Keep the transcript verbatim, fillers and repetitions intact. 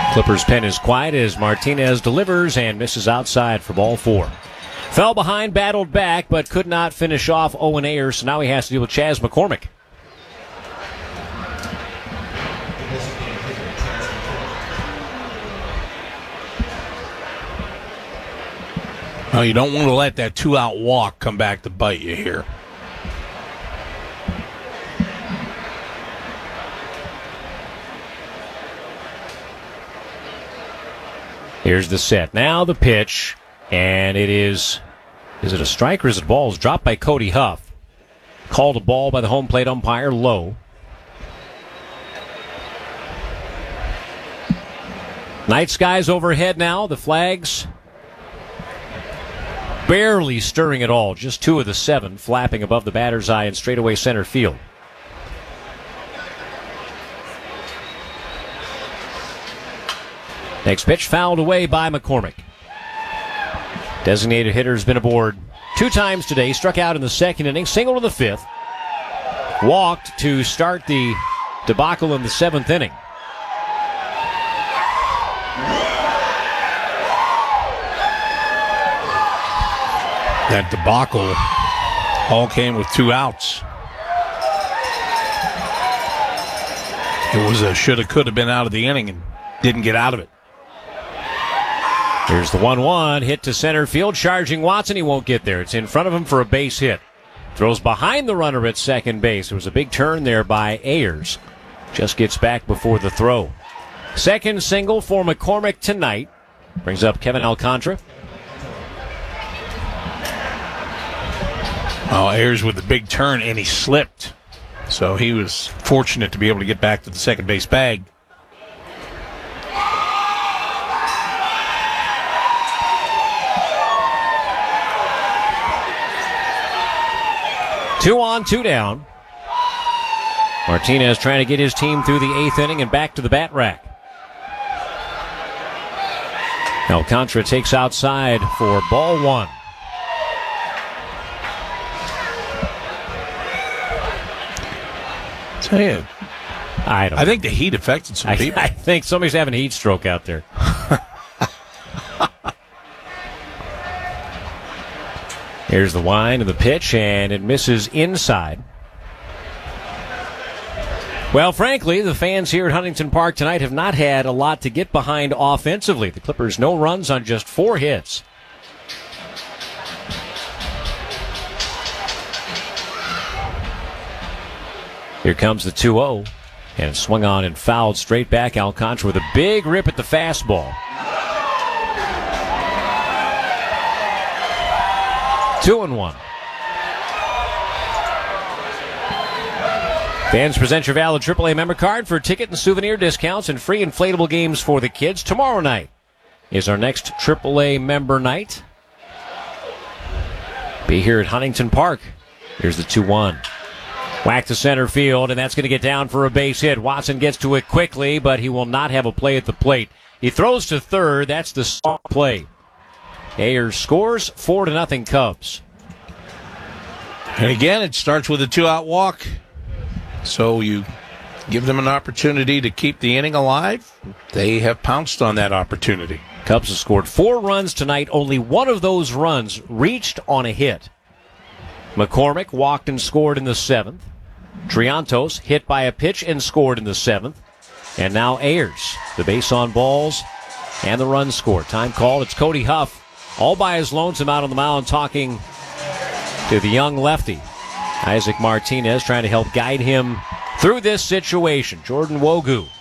Clippers' pen is quiet as Martinez delivers and misses outside for ball four. Fell behind, battled back, but could not finish off Owen Ayers, so now he has to deal with Chas McCormick. Well, you don't want to let that two-out walk come back to bite you here. Here's the set. Now the pitch, and it is, is it a strike or is it a ball? It's dropped by Cody Huff. Called a ball by the home plate umpire, low. Night skies overhead now. The flags barely stirring at all. Just two of the seven flapping above the batter's eye in straightaway center field. Next pitch fouled away by McCormick. Designated hitter has been aboard two times today. Struck out in the second inning, single to the fifth. Walked to start the debacle in the seventh inning. That debacle all came with two outs. It was a shoulda, coulda been out of the inning and didn't get out of it. Here's the one one, hit to center field, charging Watson. He won't get there. It's in front of him for a base hit. Throws behind the runner at second base. There was a big turn there by Ayers. Just gets back before the throw. Second single for McCormick tonight. Brings up Kevin Alcantara. Oh, Ayers with the big turn, and he slipped. So he was fortunate to be able to get back to the second base bag. Two on, two down. Martinez trying to get his team through the eighth inning and back to the bat rack. Alcantara takes outside for ball one. Tell you, I don't. I think the heat affected some I, people. I think somebody's having a heat stroke out there. Here's the wind of the pitch, and it misses inside. Well, frankly, the fans here at Huntington Park tonight have not had a lot to get behind offensively. The Clippers, no runs on just four hits. Here comes the two oh, and swung on and fouled straight back. Alcantara with a big rip at the fastball. Two and one. Fans, present your valid triple A member card for ticket and souvenir discounts and free inflatable games for the kids. Tomorrow night is our next triple A member night. Be here at Huntington Park. Here's the two one. Whack to center field, and that's going to get down for a base hit. Watson gets to it quickly, but he will not have a play at the plate. He throws to third. That's the smart play. Ayers scores, four to nothing Cubs. And again, it starts with a two-out walk. So you give them an opportunity to keep the inning alive. They have pounced on that opportunity. Cubs have scored four runs tonight. Only one of those runs reached on a hit. McCormick walked and scored in the seventh. Triantos hit by a pitch and scored in the seventh. And now Ayers, the base on balls and the run score. Time called. It's Cody Huff all by his lonesome out on the mound talking to the young lefty. Isaac Martinez trying to help guide him through this situation. Jordan Wogu